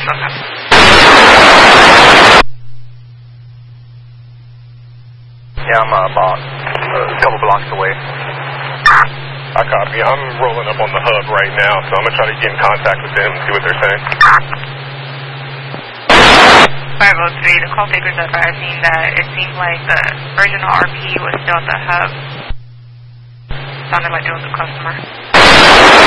Yeah, I'm about a couple blocks away. I copy. I'm rolling up on the hub right now, so I'm going to try to get in contact with them and see what they're saying. 503, the call takers advising that it seemed like the original RP was still at the hub. Sounded like it was a customer.